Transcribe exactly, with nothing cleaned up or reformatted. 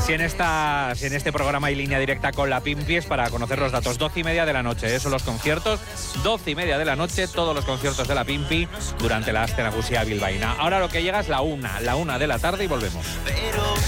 Si en, esta, si en este programa hay línea directa con la Pimpi es para conocer los datos. Doce y media de la noche, eso los conciertos. Doce y media de la noche, todos los conciertos de la Pimpi durante la Aste Nagusia bilbaína. Ahora lo que llega es la una, la una de la tarde y volvemos.